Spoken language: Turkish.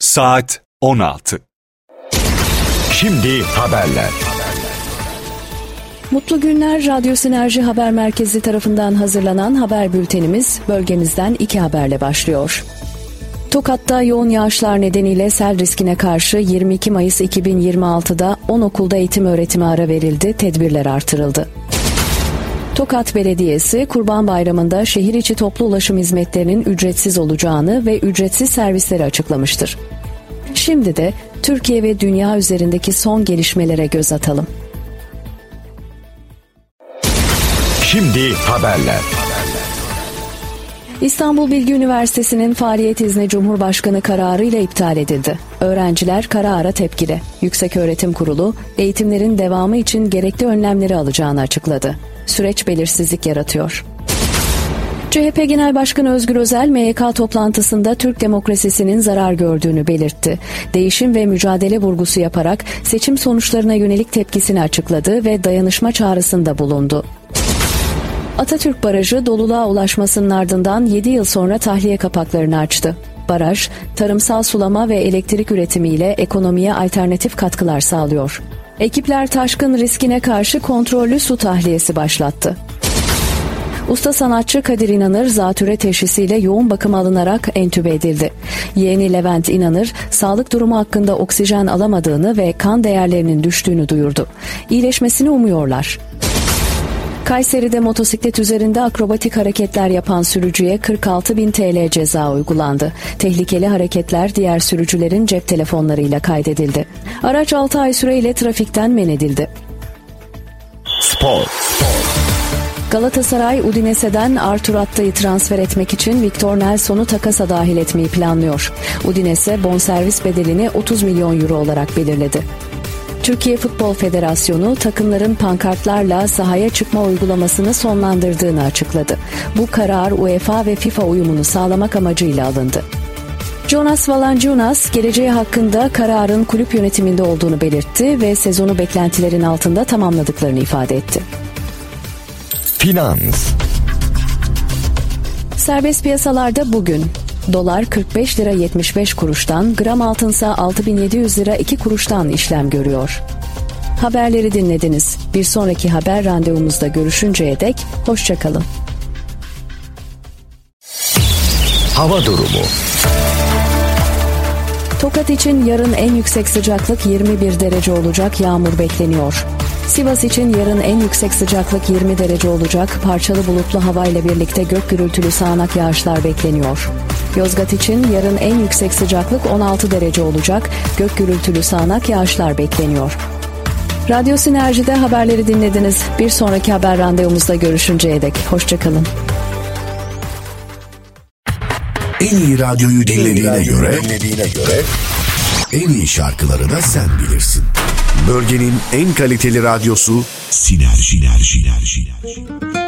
Saat 16. Şimdi haberler. Mutlu günler. Radyo Sinerji Haber Merkezi tarafından hazırlanan haber bültenimiz bölgemizden 2 haberle başlıyor. Tokat'ta yoğun yağışlar nedeniyle sel riskine karşı 22 Mayıs 2026'da 10 okulda eğitim öğretime ara verildi, tedbirler artırıldı. Tokat Belediyesi, Kurban Bayramı'nda şehir içi toplu ulaşım hizmetlerinin ücretsiz olacağını ve ücretsiz servisleri açıklamıştır. Şimdi de Türkiye ve dünya üzerindeki son gelişmelere göz atalım. Şimdi haberler. İstanbul Bilgi Üniversitesi'nin faaliyet izni Cumhurbaşkanı kararıyla iptal edildi. Öğrenciler karara tepkili. Yükseköğretim Kurulu, eğitimlerin devamı için gerekli önlemleri alacağını açıkladı. Süreç belirsizlik yaratıyor. CHP Genel Başkanı Özgür Özel, MYK toplantısında Türk demokrasisinin zarar gördüğünü belirtti. Değişim ve mücadele vurgusu yaparak seçim sonuçlarına yönelik tepkisini açıkladı ve dayanışma çağrısında bulundu. Atatürk Barajı doluluğa ulaşmasının ardından 7 yıl sonra tahliye kapaklarını açtı. Baraj, tarımsal sulama ve elektrik üretimiyle ekonomiye alternatif katkılar sağlıyor. Ekipler taşkın riskine karşı kontrollü su tahliyesi başlattı. Usta sanatçı Kadir İnanır zatürre teşhisiyle yoğun bakıma alınarak entübe edildi. Yeğeni Levent İnanır, sağlık durumu hakkında oksijen alamadığını ve kan değerlerinin düştüğünü duyurdu. İyileşmesini umuyorlar. Kayseri'de motosiklet üzerinde akrobatik hareketler yapan sürücüye 46.000 TL ceza uygulandı. Tehlikeli hareketler diğer sürücülerin cep telefonlarıyla kaydedildi. Araç 6 ay süreyle trafikten men edildi. Spor. Galatasaray, Udinese'den Artur Atta'yı transfer etmek için Victor Nelson'u takasa dahil etmeyi planlıyor. Udinese bonservis bedelini 30 milyon euro olarak belirledi. Türkiye Futbol Federasyonu takımların pankartlarla sahaya çıkma uygulamasını sonlandırdığını açıkladı. Bu karar UEFA ve FIFA uyumunu sağlamak amacıyla alındı. Jonas Valanciunas geleceği hakkında kararın kulüp yönetiminde olduğunu belirtti ve sezonu beklentilerin altında tamamladıklarını ifade etti. Finans. Serbest piyasalarda bugün dolar 45 lira 75 kuruştan, gram altınsa 6.700 lira 2 kuruştan işlem görüyor. Haberleri dinlediniz. Bir sonraki haber randevumuzda görüşünceye dek hoşça kalın. Hava durumu. Tokat için yarın en yüksek sıcaklık 21 derece olacak, yağmur bekleniyor. Sivas için yarın en yüksek sıcaklık 20 derece olacak, parçalı bulutlu havayla birlikte gök gürültülü sağanak yağışlar bekleniyor. Yozgat için yarın en yüksek sıcaklık 16 derece olacak, gök gürültülü sağanak yağışlar bekleniyor. Radyo Sinerji'de haberleri dinlediniz. Bir sonraki haber randevumuzda görüşünceye dek hoşça kalın. En iyi radyoyu dinlediğine göre en iyi şarkıları da sen bilirsin. Bölgenin en kaliteli radyosu Sinerji.